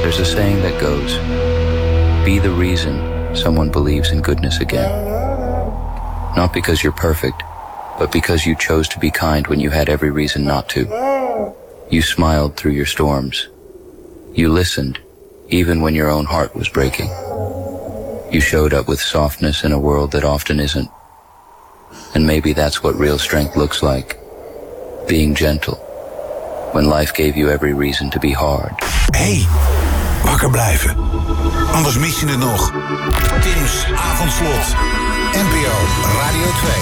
There's a saying that goes, be the reason someone believes in goodness again. Not because you're perfect, but because you chose to be kind when you had every reason not to. You smiled through your storms. You listened, even when your own heart was breaking. You showed up with softness in a world that often isn't. And maybe that's what real strength looks like. Being gentle. When life gave you every reason to be hard. Hey, wakker blijven. Anders mis je het nog. Tim's Avondslot. NPO Radio 2.